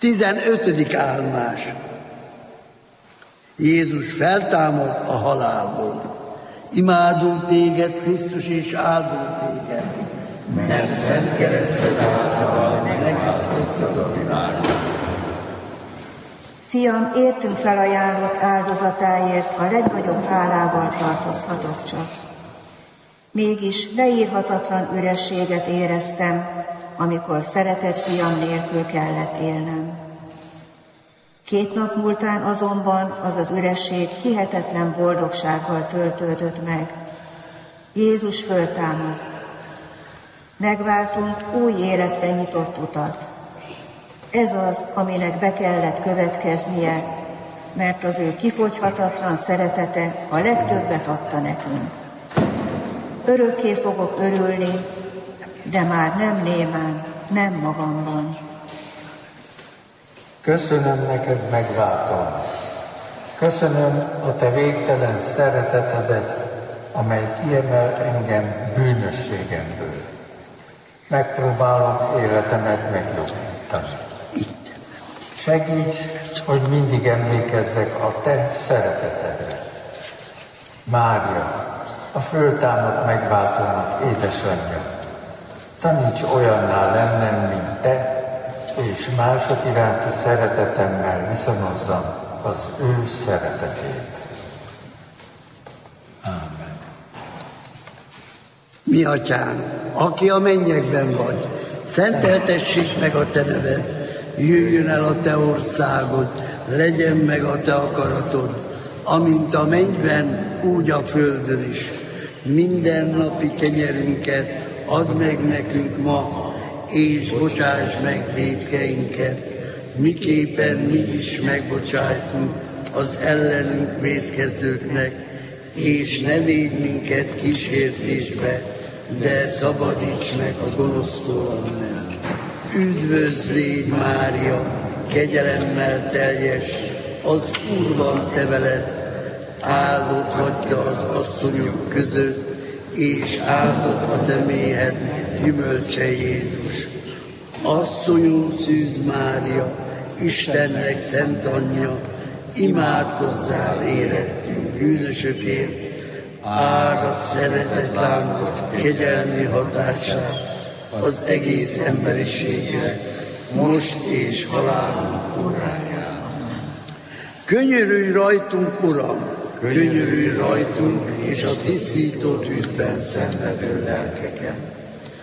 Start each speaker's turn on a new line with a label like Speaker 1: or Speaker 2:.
Speaker 1: 15. állomás. Jézus feltámad a halálból. Imádunk téged, Krisztus, és áldunk téged,
Speaker 2: mert szent kereszted által megváltottad a világot.
Speaker 3: Fiam, értünk felajánlott áldozatáért a legnagyobb hálával tartozhatok csak. Mégis leírhatatlan ürességet éreztem, amikor szeretett fiam nélkül kellett élnem. 2 nap múltán azonban az az üresség hihetetlen boldogsággal töltődött meg. Jézus föltámadt. Megváltunk új életre nyitott utat. Ez az, aminek be kellett következnie, mert az ő kifogyhatatlan szeretete a legtöbbet adta nekünk. Örökké fogok örülni, de már nem némán, nem magamban.
Speaker 4: Köszönöm neked, megváltom. Köszönöm a te végtelen szeretetedet, amely kiemel engem bűnösségemből. Megpróbálom életemet megjobbítani. Segíts, hogy mindig emlékezzek a te szeretetedre. Mária, a föltámadt megváltónak édesanyja, taníts olyanná lennem, mint te, és mások iránti szeretetemmel viszonozzam az ő szeretetét. Ámen.
Speaker 1: Mi atyánk, aki a mennyekben vagy, szenteltessék meg a te neved, jöjjön el a te országod, legyen meg a te akaratod, amint a mennyben, úgy a földön is. Minden napi kenyerünket add meg nekünk ma, és bocsáss meg vétkeinket, miképpen mi is megbocsájtunk az ellenünk vétkezőknek, és ne védj minket kísértésbe, de szabadíts meg a gonosztól, amen. Üdvözl légy, Mária, kegyelemmel teljes, az Úr van te veled, áldott vagy te az asszonyok között, és áldott a te méhed gyümölcse, Jézus. Asszonyunk Szűz Mária, Istennek szent anyja, imádkozzál érettünk bűnösökért, árasd szeretet lángod kegyelmi hatását az egész emberiségre, most és halálunk óráján. Könyörülj rajtunk, Uram, könyörülj rajtunk, és a tisztító tűzben szenvedő lelkeken.